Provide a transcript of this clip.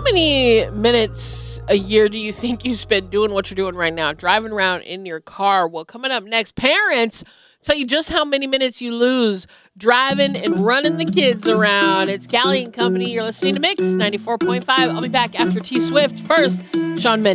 many minutes a year do you think you spend doing what you're doing right now, driving around in your car? Well, coming up next, parents tell you just how many minutes you lose driving and running the kids around. It's Callie and Company. You're listening to Mix 94.5. I'll be back after T Swift. First, Shawn Mendes.